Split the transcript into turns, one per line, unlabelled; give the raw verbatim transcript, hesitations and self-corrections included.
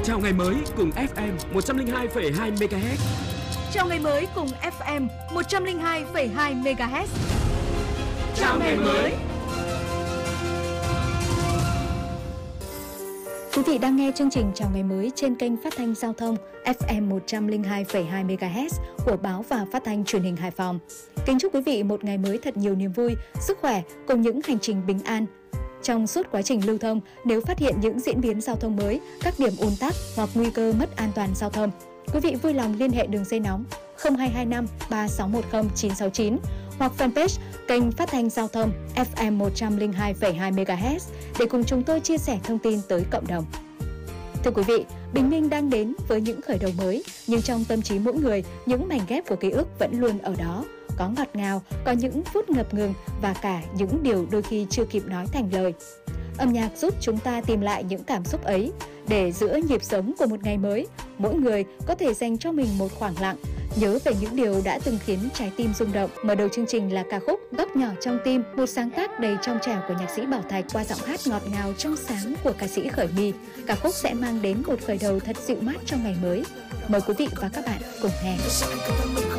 Chào ngày mới cùng ép em một trăm lẻ hai phẩy hai mê ga héc.
Chào ngày mới cùng ép em một trăm lẻ hai phẩy hai mê ga héc.
Chào ngày mới.
Quý vị đang nghe chương trình Chào ngày mới trên kênh phát thanh giao thông ép em một trăm lẻ hai phẩy hai mê ga héc của báo và phát thanh truyền hình Hải Phòng. Kính chúc quý vị một ngày mới thật nhiều niềm vui, sức khỏe cùng những hành trình bình an. Trong suốt quá trình lưu thông, nếu phát hiện những diễn biến giao thông mới, các điểm ùn tắc hoặc nguy cơ mất an toàn giao thông, quý vị vui lòng liên hệ đường dây nóng không hai hai năm ba sáu một không chín sáu chín hoặc fanpage kênh phát thanh giao thông ép em một trăm lẻ hai phẩy hai mê ga héc để cùng chúng tôi chia sẻ thông tin tới cộng đồng. Thưa quý vị, bình minh đang đến với những khởi đầu mới, nhưng trong tâm trí mỗi người, những mảnh ghép của ký ức vẫn luôn ở đó. Có ngọt ngào, có những phút ngập ngừng và cả những điều đôi khi chưa kịp nói thành lời. Âm nhạc giúp chúng ta tìm lại những cảm xúc ấy, để giữa nhịp sống của một ngày mới, mỗi người có thể dành cho mình một khoảng lặng, nhớ về những điều đã từng khiến trái tim rung động. Mở đầu chương trình là ca khúc Góc nhỏ trong tim, một sáng tác đầy trong trẻo của nhạc sĩ Bảo Thạch qua giọng hát ngọt ngào trong sáng của ca sĩ Khởi My. Ca khúc sẽ mang đến một khởi đầu thật dịu mát trong ngày mới. Mời quý vị và các bạn cùng nghe.